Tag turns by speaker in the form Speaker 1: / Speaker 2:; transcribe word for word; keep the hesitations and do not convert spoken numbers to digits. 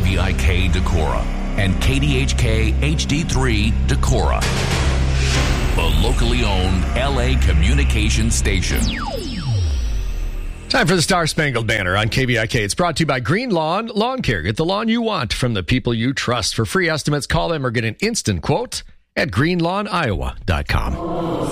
Speaker 1: B I K Decorah and K D H K H D three Decorah, a locally owned L A communication station.
Speaker 2: Time for the Star Spangled Banner on K B I K. It's brought to you by Green Lawn Lawn Care. Get the lawn you want from the people you trust. For free estimates, call them or get an instant quote at green lawn iowa dot com.